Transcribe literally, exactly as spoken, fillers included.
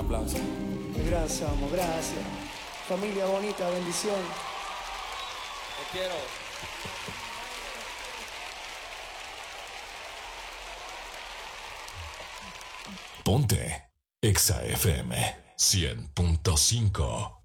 aplauso. Gracias, amo, gracias. Familia bonita, bendición. Te quiero. Ponte Exa F M cien punto cinco.